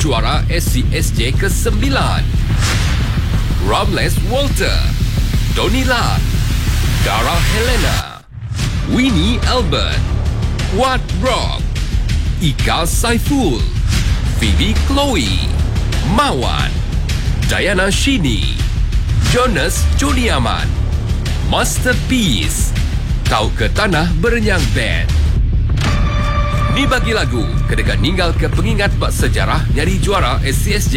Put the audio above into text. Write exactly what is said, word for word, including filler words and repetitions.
juara S C S J kesembilan. Ramles Walter, Donnie Lat, Dara Helena, Winnie Albert, Wat Rock, Ika Saiful, Phoebe Chloe, Mawan, Diana Shini, Jonas Joniaman, Masterpiece, Kau ke Tanah Berenyang Band. Ni bagi lagu kedekat ninggal ke pengingat bak sejarah nyari juara S C S J